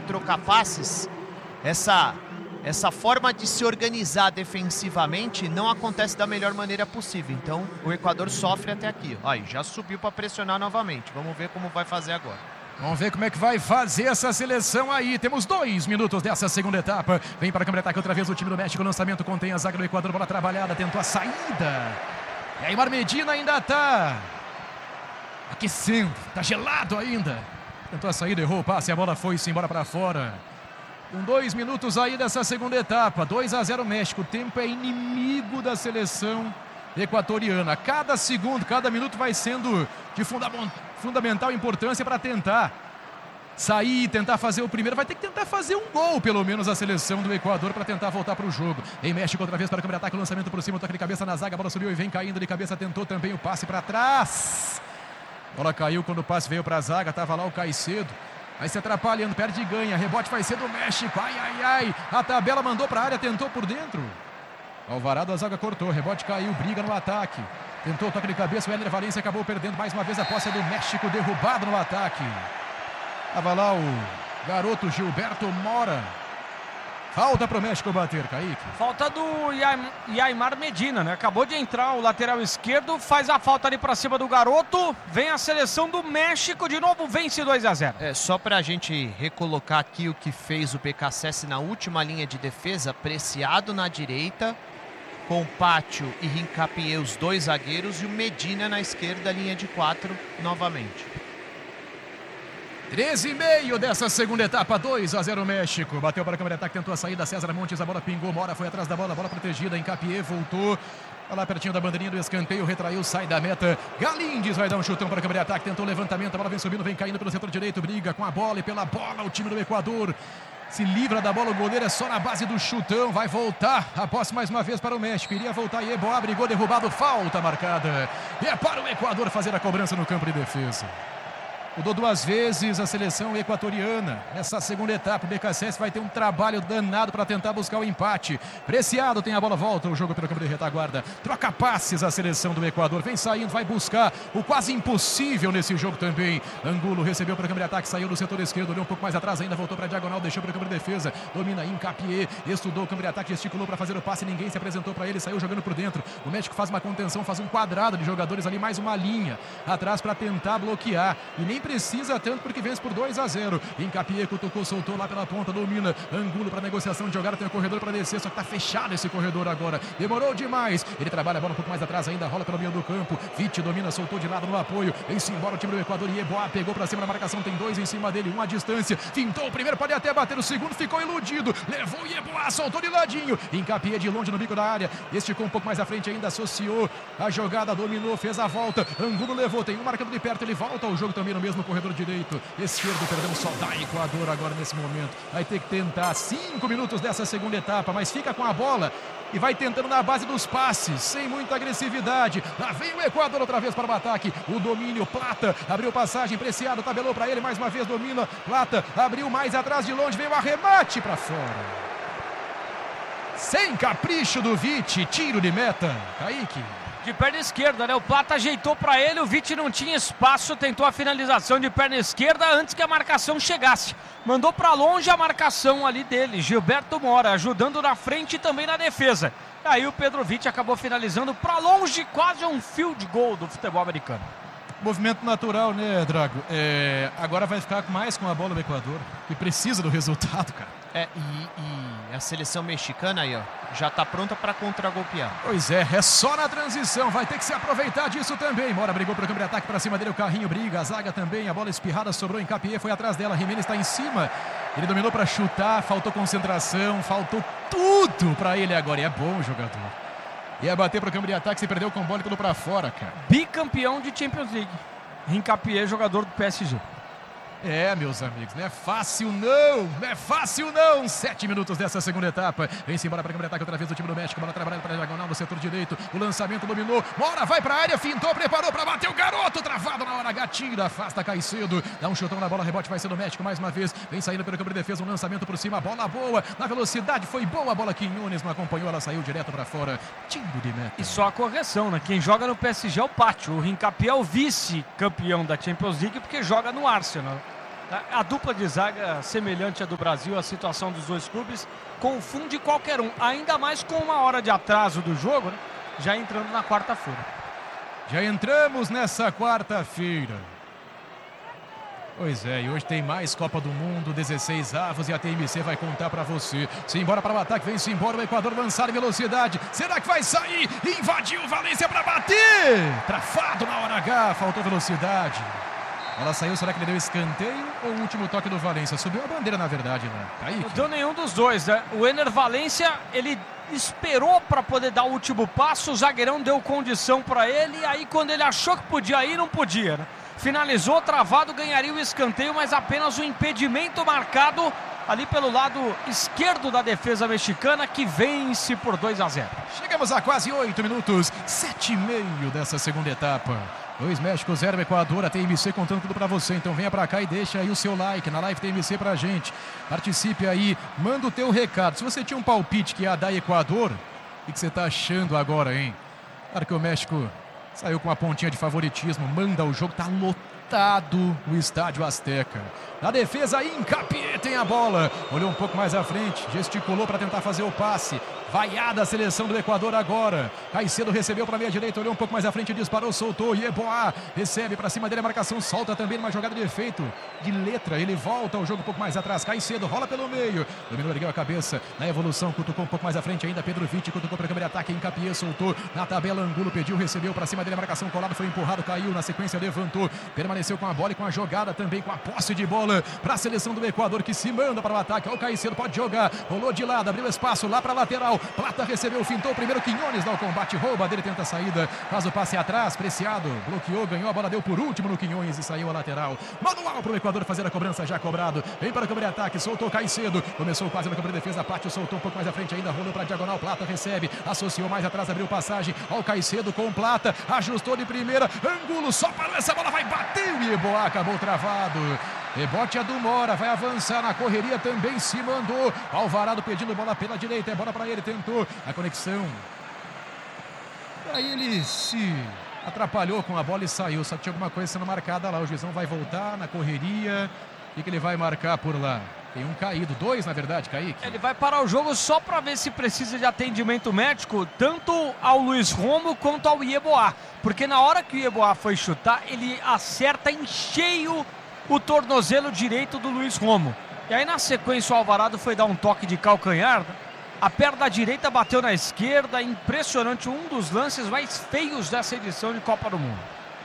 trocar passes, essa forma de se organizar defensivamente não acontece da melhor maneira possível. Então o Equador sofre até aqui. Aí já subiu para pressionar novamente. Vamos ver como vai fazer agora. Vamos ver como é que vai fazer essa seleção aí. Temos 2 minutos dessa segunda etapa. Vem para a câmera de ataque outra vez o time do México. O lançamento contém a zaga do Equador. Bola trabalhada, tentou a saída. E aí Aimar Medina ainda está aquecendo. Está gelado ainda. Tentou a saída, errou o passe. A bola foi-se embora para fora. Com 2 minutos aí dessa segunda etapa. 2-0 México. O tempo é inimigo da seleção equatoriana. Cada segundo, cada minuto vai sendo de fundamental importância para tentar sair, tentar fazer o primeiro. Vai ter que tentar fazer um gol, pelo menos, a seleção do Equador para tentar voltar para o jogo. Em México, outra vez para a câmera de ataque, o lançamento por cima, o toque de cabeça na zaga, a bola subiu e vem caindo de cabeça, tentou também o passe para trás. A bola caiu quando o passe veio para a zaga, estava lá o Caicedo. Vai se atrapalhando, perde e ganha, rebote vai ser do México, ai, a tabela mandou para a área, tentou por dentro. Alvarado, a zaga cortou, rebote caiu, briga no ataque. Tentou o toque de cabeça, o Éner Valencia acabou perdendo mais uma vez a posse do México, derrubado no ataque. Estava lá o garoto Gilberto Mora. Falta para o México bater, Kaique. Falta do Aimar Medina, né? Acabou de entrar o lateral esquerdo, faz a falta ali para cima do garoto. Vem a seleção do México, de novo vence 2-0. Só para a gente recolocar aqui o que fez o BKSS na última linha de defesa, Preciado na direita, com Pátio e Hincapié, os 2 zagueiros, e o Medina na esquerda, linha de 4 novamente. 13,5 dessa segunda etapa, 2-0 México. Bateu para a câmera de ataque, tentou a saída, César Montes, a bola pingou, Mora foi atrás da bola protegida, Hincapié voltou. Tá lá pertinho da bandeirinha do escanteio, retraiu, sai da meta. Galindes vai dar um chutão para a câmera de ataque, tentou o levantamento, a bola vem subindo, vem caindo pelo setor direito, briga com a bola e pela bola o time do Equador. Se livra da bola, o goleiro é só na base do chutão, vai voltar a posse mais uma vez para o México, iria voltar e Eboá brigou, derrubado, falta marcada. E é para o Equador fazer a cobrança no campo de defesa. Mudou 2 vezes a seleção equatoriana. Nessa segunda etapa, o BKSS vai ter um trabalho danado para tentar buscar o empate. Preciado tem a bola, volta o jogo pelo campo de retaguarda. Troca passes a seleção do Equador. Vem saindo, vai buscar o quase impossível nesse jogo também. Angulo recebeu para o campo de ataque, saiu do setor esquerdo, olhou um pouco mais atrás ainda, voltou para a diagonal, deixou para o campo de defesa. Domina Hincapié, estudou o campo de ataque, gesticulou para fazer o passe, ninguém se apresentou para ele, saiu jogando por dentro. O México faz uma contenção, faz um quadrado de jogadores ali, mais uma linha atrás para tentar bloquear. E nem precisa tanto porque vence por 2-0. Hincapié cutucou, soltou lá pela ponta, domina. Angulo para negociação de jogada, tem o corredor para descer, só que tá fechado esse corredor agora. Demorou demais. Ele trabalha a bola um pouco mais atrás ainda, rola pelo meio do campo. Vitti domina, soltou de lado no apoio. Vem-se embora o time do Equador e Eboá pegou para cima na marcação, tem 2 em cima dele, 1 à distância. Fintou o primeiro, pode até bater o segundo, ficou iludido. Levou e Eboá, soltou de ladinho. Hincapié de longe no bico da área. Esticou um pouco mais à frente ainda, associou a jogada, dominou, fez a volta. Angulo levou, tem um marcando de perto, ele volta ao jogo também no mesmo corredor direito, esquerdo, perdão, só dá Equador agora nesse momento. Vai ter que tentar 5 minutos dessa segunda etapa, mas fica com a bola e vai tentando na base dos passes, sem muita agressividade. Lá vem o Equador outra vez para o ataque. O domínio, Plata, abriu passagem, Preciado, tabelou para ele, mais uma vez domina. Plata, abriu mais atrás de longe, veio o arremate para fora. Sem capricho do Vitti, tiro de meta. Kaique. De perna esquerda, né? O Plata ajeitou para ele, o Vitti não tinha espaço, tentou a finalização de perna esquerda antes que a marcação chegasse. Mandou para longe a marcação ali dele, Gilberto Mora, ajudando na frente e também na defesa. Aí o Pedro Vitti acabou finalizando para longe, quase um field goal do futebol americano. Movimento natural, né, Drago? Agora vai ficar mais com a bola do Equador, que precisa do resultado, cara. E a seleção mexicana aí, ó, já tá pronta para contragolpear. Pois é só na transição, vai ter que se aproveitar disso também. Mora brigou pro campo de ataque, para cima dele o carrinho briga, a zaga também, a bola espirrada sobrou em Hincapié, foi atrás dela, Jiménez está em cima. Ele dominou para chutar, faltou concentração, faltou tudo para ele agora, e é bom o jogador. Ia bater pro campo de ataque, se perdeu com bola e tudo pra fora, cara. Bicampeão de Champions League. Hincapié, jogador do PSG. Meus amigos, não é fácil não, 7 minutos dessa segunda etapa. Vem-se embora para a câmera de ataque outra vez do time do México, bola trabalhando para a diagonal no setor direito, o lançamento dominou, Mora vai para a área, fintou, preparou para bater o garoto, travado na hora, gatilho, afasta Caicedo, dá um chutão na bola, rebote vai ser do México mais uma vez, vem saindo pelo campo de defesa, um lançamento por cima, bola boa, na velocidade foi boa a bola, Quiñones não acompanhou, ela saiu direto para fora, tiro de meta. E só a correção, né? Quem joga no PSG é o Pátio, o Hincapié é o vice-campeão da Champions League porque joga no Arsenal. A dupla de zaga semelhante à do Brasil, a situação dos dois clubes, confunde qualquer um. Ainda mais com 1 hora de atraso do jogo, né? Já entrando na quarta-feira. Já entramos nessa quarta-feira. Pois é, e hoje tem mais Copa do Mundo, 16 avos, e a TMC vai contar pra você. Simbora para o ataque, vem-se embora, o Equador lançar em velocidade. Será que vai sair? Invadiu o Valência pra bater! Trafado na hora H, faltou velocidade. Ela saiu, será que ele deu escanteio ou o último toque do Valência? Subiu a bandeira, na verdade, né? Kaique. Não deu nenhum dos dois, né? O Ener Valência, ele esperou para poder dar o último passo, o zagueirão deu condição para ele, e aí quando ele achou que podia ir, não podia, né? Finalizou, travado, ganharia o escanteio, mas apenas o impedimento marcado ali pelo lado esquerdo da defesa mexicana, que vence por 2-0. Chegamos a quase 8 minutos, 7,5 dessa segunda etapa. 2 México, 0 Equador, a TMC contando tudo pra você. Então venha pra cá e deixa aí o seu like na live TMC pra gente. Participe aí, manda o teu recado. Se você tinha um palpite que ia dar Equador, o que você tá achando agora, hein? Claro que o México saiu com uma pontinha de favoritismo, manda o jogo, tá lotado o Estádio Azteca. Na defesa, Hincapié tem a bola, olhou um pouco mais à frente, gesticulou para tentar fazer o passe. Vaiada a seleção do Equador agora. Caicedo recebeu para a meia direita, olhou um pouco mais à frente, disparou, soltou. Yeboah recebe para cima dele, a marcação solta também numa jogada de efeito de letra. Ele volta ao jogo um pouco mais atrás. Caicedo rola pelo meio, dominou, ergueu a cabeça na evolução, cutucou um pouco mais à frente ainda. Pedro Vitti cutucou para a câmera de ataque. Hincapié soltou na tabela. Angulo pediu, recebeu para cima dele, a marcação colada, foi empurrado, caiu na sequência, levantou, permaneceu com a bola e com a jogada também, com a posse de bola para a seleção do Equador, que se manda para o ataque. O Caicedo pode jogar, rolou de lado, abriu espaço lá para a lateral. Plata recebeu, fintou o primeiro, Quinones dá o combate, rouba dele, tenta a saída, faz o passe atrás, Preciado bloqueou, ganhou a bola, deu por último no Quinones e saiu a lateral. Manual para o Equador fazer a cobrança, já cobrado, vem para o câmera de ataque, soltou Caicedo, começou quase na câmera de defesa, Pátio soltou um pouco mais à frente ainda, rolou para a diagonal, Plata recebe, associou mais atrás, abriu passagem ao Caicedo com Plata, ajustou de primeira, Angulo só parou, essa bola vai bater, e Yeboah acabou travado. Rebote é do Mora, vai avançar na correria, também se mandou. Alvarado pedindo bola pela direita, é bola para ele, tentou a conexão. E aí ele se atrapalhou com a bola e saiu, só que tinha alguma coisa sendo marcada lá. O juizão vai voltar na correria. O que ele vai marcar por lá? Tem um caído, 2 na verdade, Kaique. Ele vai parar o jogo só para ver se precisa de atendimento médico, tanto ao Luiz Romo quanto ao Yeboah. Porque na hora que o Yeboah foi chutar, ele acerta em cheio o tornozelo direito do Luiz Romo. E aí na sequência o Alvarado foi dar um toque de calcanhar, a perna direita bateu na esquerda, impressionante, um dos lances mais feios dessa edição de Copa do Mundo.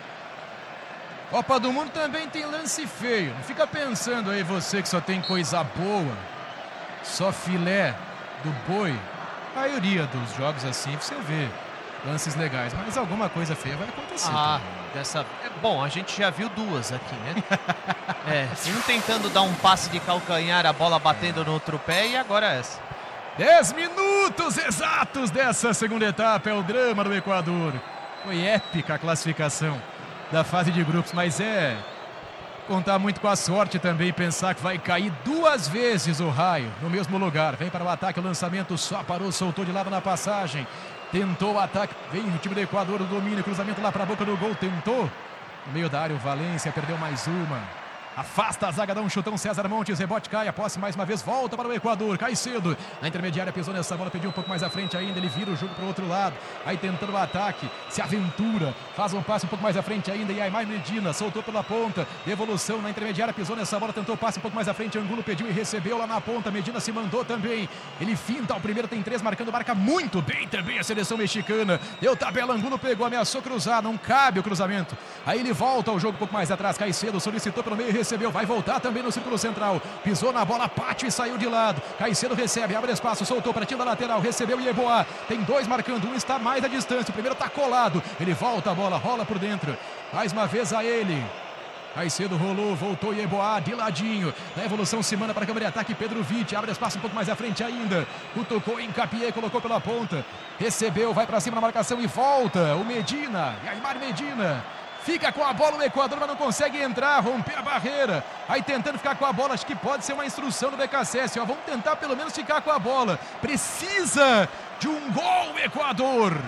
Copa do Mundo também tem lance feio, não fica pensando aí você que só tem coisa boa, só filé do boi. A maioria dos jogos assim você vê lances legais, mas alguma coisa feia vai acontecer. Bom, a gente já viu 2 aqui, né? Um tentando dar um passe de calcanhar, a bola batendo no outro pé, e agora essa. 10 minutos exatos dessa segunda etapa, é o drama do Equador. Foi épica a classificação da fase de grupos, mas contar muito com a sorte também, pensar que vai cair 2 vezes o raio no mesmo lugar. Vem para o ataque, o lançamento só parou, soltou de lado na passagem. Tentou o ataque, vem o time do Equador, o domínio, cruzamento lá para a boca do gol, tentou. No meio da área, o Valência perdeu mais uma. Afasta a zaga, dá um chutão, César Montes, rebote cai, a posse mais uma vez, volta para o Equador, Caicedo, na intermediária, pisou nessa bola, pediu um pouco mais à frente ainda, ele vira o jogo para o outro lado, aí tentando o ataque, se aventura, faz um passe um pouco mais à frente ainda, e Aimar Medina, soltou pela ponta, devolução na intermediária, pisou nessa bola, tentou o passe um pouco mais à frente, Angulo pediu e recebeu lá na ponta, Medina se mandou também, ele finta, o primeiro tem 3, marcando, marca muito bem também a seleção mexicana, deu tabela, Angulo pegou, ameaçou cruzar, não cabe o cruzamento, aí ele volta ao jogo um pouco mais atrás, Caicedo solicitou pelo meio, recebeu, vai voltar também no círculo central, pisou na bola, Pátio e saiu de lado, Caicedo recebe, abre espaço, soltou para tiro da lateral, recebeu Yeboah, tem 2 marcando, um está mais à distância, o primeiro está colado, ele volta a bola, rola por dentro, mais uma vez a ele, Caicedo rolou, voltou Yeboah de ladinho, na evolução se manda para a câmera de ataque, Pedro Vitti, abre espaço um pouco mais à frente ainda, cutucou, Hincapié, colocou pela ponta, recebeu, vai para cima na marcação e volta, o Medina, Aimar Medina, fica com a bola o Equador, mas não consegue entrar, romper a barreira. Aí tentando ficar com a bola, acho que pode ser uma instrução do BKSS. Vamos tentar pelo menos ficar com a bola. Precisa de um gol, Equador.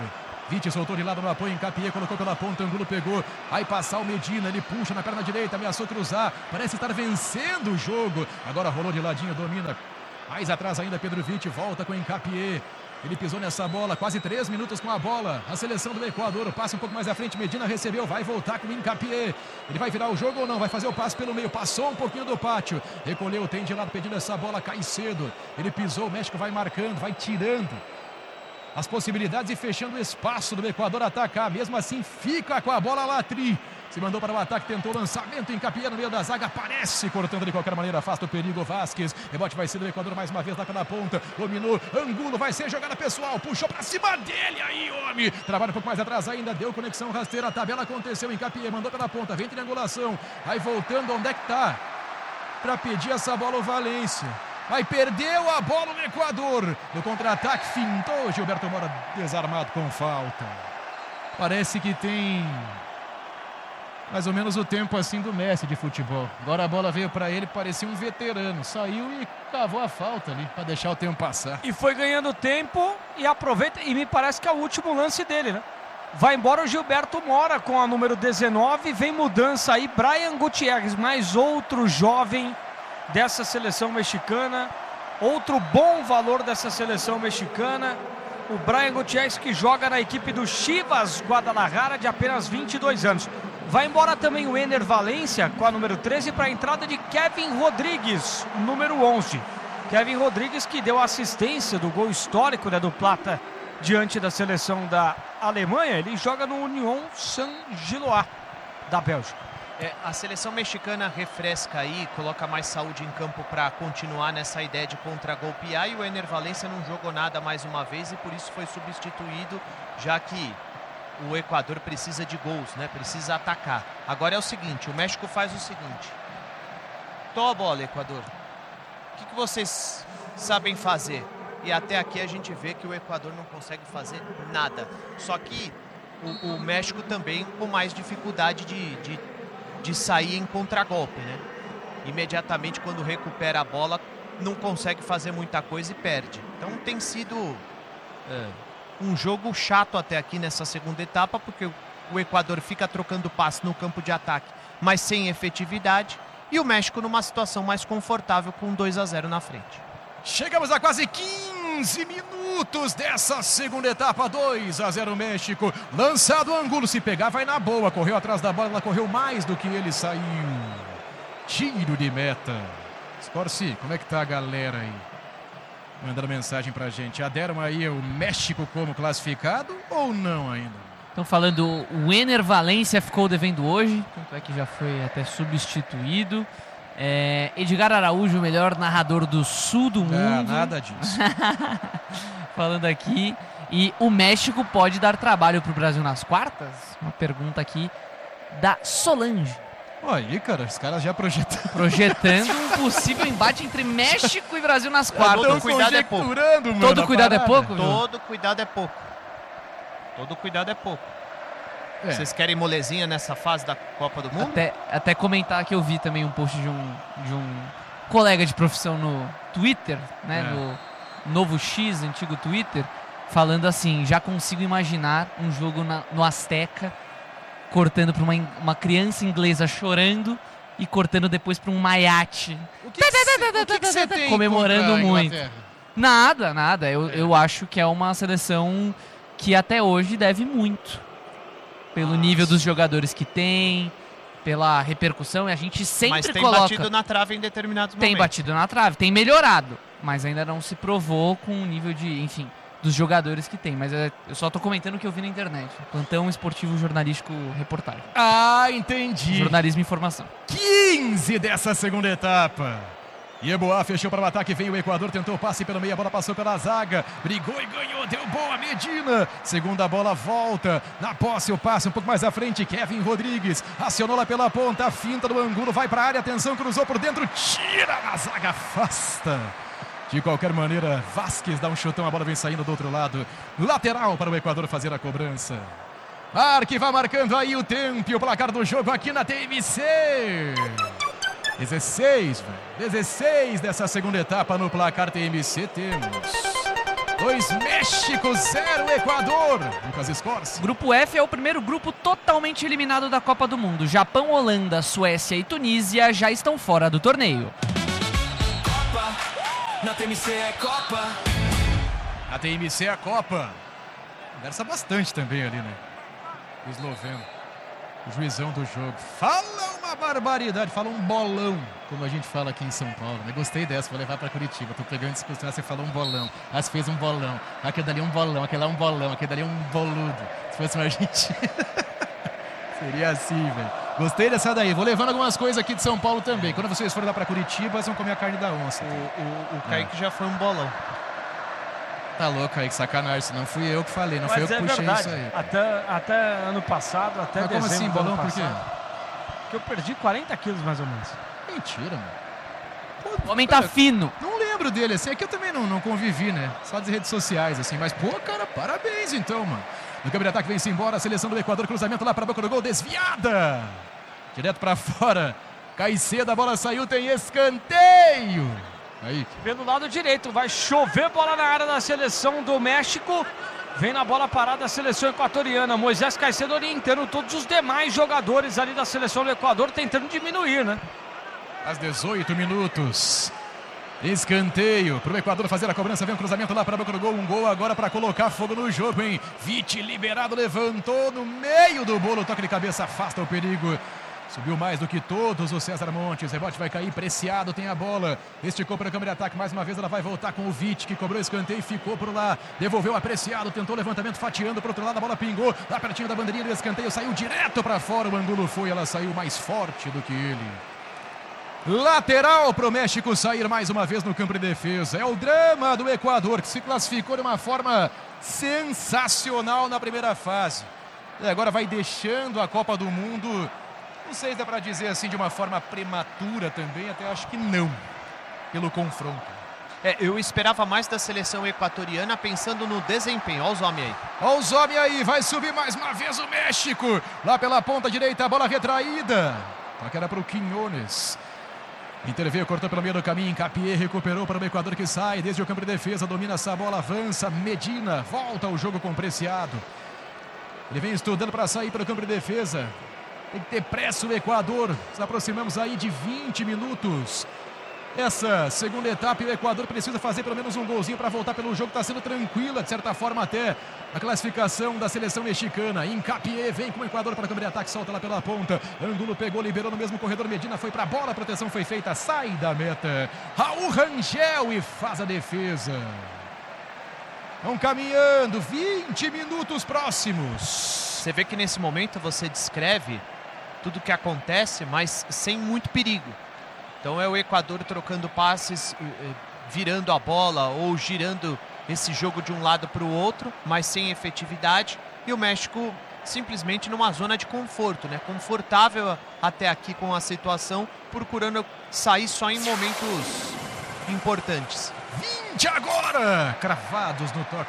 Vite soltou de lado no apoio, Hincapié colocou pela ponta, Angulo pegou, vai passar o Medina, ele puxa na perna direita, ameaçou cruzar, parece estar vencendo o jogo, agora rolou de ladinho, domina, mais atrás ainda Pedro Vite, volta com Hincapié, ele pisou nessa bola, quase 3 minutos com a bola, a seleção do Equador, passa um pouco mais à frente, Medina recebeu, vai voltar com o Hincapié, ele vai virar o jogo ou não, vai fazer o passe pelo meio, passou um pouquinho do pátio, recolheu, tem de lado pedindo essa bola, Caicedo, ele pisou, o México vai marcando, vai tirando as possibilidades e fechando o espaço do Equador atacar, mesmo assim fica com a bola Latri, se mandou para o ataque, tentou o lançamento, Hincapié no meio da zaga, aparece, cortando de qualquer maneira, afasta o perigo, Vasquez, rebote vai ser do Equador mais uma vez lá pela ponta, dominou, Angulo, vai ser jogada pessoal, puxou para cima dele, aí homem, trabalha um pouco mais atrás ainda, deu conexão rasteira, a tabela aconteceu, Hincapié mandou pela ponta, vem triangulação, vai voltando, onde é que tá? Para pedir essa bola o Valência. Aí perdeu a bola no Equador. No contra-ataque fintou Gilberto Mora desarmado com falta. Parece que tem mais ou menos o tempo assim do Messi de futebol. Agora a bola veio para ele, parecia um veterano. Saiu e cavou a falta ali para deixar o tempo passar. E foi ganhando tempo e aproveita. E me parece que é o último lance dele, né? Vai embora o Gilberto Mora com a número 19. Vem mudança aí. Brian Gutierrez, mais outro jovem dessa seleção mexicana, outro bom valor dessa seleção mexicana, o Brian Gutierrez, que joga na equipe do Chivas Guadalajara, de apenas 22 anos. Vai embora também o Ener Valencia com a número 13 para a entrada de Kevin Rodrigues, número 11. Kevin Rodrigues, que deu assistência do gol histórico, né, do Plata diante da seleção da Alemanha. Ele joga no Union Saint-Gilloise da Bélgica. A seleção mexicana refresca aí, coloca mais saúde em campo para continuar nessa ideia de contra-golpear, e o Ener Valencia não jogou nada mais uma vez e por isso foi substituído, já que o Equador precisa de gols, né? Precisa atacar. Agora é o seguinte, o México faz o seguinte: toma a bola, Equador. O que vocês sabem fazer? E até aqui a gente vê que o Equador não consegue fazer nada. Só que o México também com mais dificuldade de sair em contragolpe, né? Imediatamente quando recupera a bola não consegue fazer muita coisa e perde. Então tem sido um jogo chato até aqui nessa segunda etapa, porque o Equador fica trocando passe no campo de ataque, mas sem efetividade, e o México numa situação mais confortável com 2-0 na frente. Chegamos a quase 15 minutos dessa segunda etapa, 2-0 México. Lançado o Angulo, se pegar vai na boa, correu atrás da bola, ela correu mais do que ele saiu. Tiro de meta. Scorsi, como é que tá a galera aí? Mandando mensagem pra gente. Aderam aí o México como classificado ou não ainda? Estão falando, o Ener Valencia ficou devendo hoje, tanto é que já foi até substituído. Edgar Araújo, o melhor narrador do sul do mundo. Nada disso. Falando aqui. E o México pode dar trabalho para o Brasil nas quartas? Uma pergunta aqui da Solange. Olha aí, cara, os caras já projetando um possível embate entre México e Brasil nas quartas. Todo cuidado é pouco. Mano, todo cuidado é pouco? Todo cuidado é pouco. Todo cuidado é pouco. Vocês querem molezinha nessa fase da Copa do Mundo? Até comentar que eu vi também um post de um colega de profissão no Twitter, né, no Novo X, antigo Twitter, falando assim: já consigo imaginar um jogo no Azteca, cortando para uma criança inglesa chorando e cortando depois para um maiate. O que você tem comemorando muito? Inglaterra? Nada. Eu acho que é uma seleção que até hoje deve muito. Pelo nível dos jogadores que tem, pela repercussão, e a gente sempre coloca... Mas tem batido na trave em determinados momentos. Tem batido na trave, tem melhorado, mas ainda não se provou com o nível de, enfim, dos jogadores que tem. Mas eu só tô comentando o que eu vi na internet. Plantão esportivo jornalístico reportagem. Ah, entendi. Jornalismo e informação. 15 dessa segunda etapa. Yeboah fechou para o ataque, vem o Equador, tentou o passe pelo meio, a bola passou pela zaga, brigou e ganhou, deu boa Medina, segunda bola volta, na posse o passe um pouco mais à frente, Kevin Rodrigues, acionou lá pela ponta, a finta do Angulo, vai para a área, atenção, cruzou por dentro, tira na zaga, afasta. De qualquer maneira, Vasquez dá um chutão, a bola vem saindo do outro lado, lateral para o Equador fazer a cobrança. Arque vai marcando aí o tempo e o placar do jogo aqui na TMC. 16 dessa segunda etapa no placar TMC temos. 2, México 0, Equador. Lucas Scorsi. Grupo F é o primeiro grupo totalmente eliminado da Copa do Mundo. Japão, Holanda, Suécia e Tunísia já estão fora do torneio. Copa, na TMC é Copa. A TMC é a Copa. Conversa bastante também ali, né? O esloveno. O juizão do jogo. Fala uma barbaridade, fala um bolão, como a gente fala aqui em São Paulo. Eu gostei dessa, vou levar pra Curitiba. Tô pegando discussão, você falou um bolão. Ah, você fez um bolão. Aquele dali é um bolão, aquele lá é um bolão, aquele dali é um boludo. Se fosse um argentino. Seria assim, velho. Gostei dessa daí. Vou levando algumas coisas aqui de São Paulo também. Quando vocês forem lá pra Curitiba, vocês vão comer a carne da onça. O Kaique já foi um bolão. Tá louco aí, que sacanagem. Senão fui eu que falei, não foi eu que puxei verdade. isso aí. Até ano passado, até Mas como dezembro assim, do ano bolão? Por quê? passado, que eu perdi 40 quilos mais ou menos. Mentira, mano. O homem tá fino. Não lembro dele, assim, é que eu também não convivi, né? Só das redes sociais, assim, mas, pô, cara, parabéns então, mano. No câmbio de ataque vem-se embora, a seleção do Equador, cruzamento lá pra boca do gol, desviada. Direto pra fora, Caicedo, a bola saiu, tem escanteio. Aí. Pelo lado direito, vai chover bola na área da seleção do México. Vem na bola parada a seleção equatoriana. Moisés Caicedo orientando todos os demais jogadores ali da seleção do Equador, tentando diminuir, né? Às 18 minutos. Escanteio para o Equador fazer a cobrança. Vem o cruzamento lá para a boca do gol. Um gol agora para colocar fogo no jogo, hein? Vite liberado, levantou no meio do bolo. Toque de cabeça, afasta o perigo. Subiu mais do que todos o César Montes. Rebote vai cair, Preciado tem a bola. Esticou para a câmera de ataque. Mais uma vez ela vai voltar com o Vite, que cobrou escanteio e ficou por lá. Devolveu a Preciado, tentou levantamento, fatiando para o outro lado. A bola pingou lá pertinho da bandeirinha do escanteio. Saiu direto para fora. O ângulo foi, ela saiu mais forte do que ele. Lateral para o México sair mais uma vez no campo de defesa. É o drama do Equador, que se classificou de uma forma sensacional na primeira fase. E agora vai deixando a Copa do Mundo. Não sei se dá para dizer assim de uma forma prematura também, até acho que não, pelo confronto. Eu esperava mais da seleção equatoriana pensando no desempenho. Olha os homens aí. Olha os homens aí, vai subir mais uma vez o México. Lá pela ponta direita, a bola retraída. Toque era para o Quiñones. Interveio, cortou pelo meio do caminho, Capié recuperou para o Equador que sai desde o campo de defesa, domina essa bola, avança, Medina, volta ao jogo com Preciado. Ele vem estudando para sair para o campo de defesa. Tem que ter pressa o Equador. Nos aproximamos aí de 20 minutos. Essa segunda etapa, o Equador precisa fazer pelo menos um golzinho para voltar pelo jogo. Está sendo tranquila, de certa forma, até a classificação da seleção mexicana. Incapié vem com o Equador para a câmera de ataque, solta lá pela ponta. Ângulo pegou, liberou no mesmo corredor. Medina foi para a bola, a proteção foi feita, sai da meta. Raul Rangel e faz a defesa. Vão caminhando, 20 minutos próximos. Você vê que nesse momento você descreve tudo o que acontece, mas sem muito perigo. Então é o Equador trocando passes, virando a bola ou girando esse jogo de um lado para o outro, mas sem efetividade. E o México simplesmente numa zona de conforto, né? Confortável até aqui com a situação, procurando sair só em momentos importantes. 20 agora! Cravados no toque.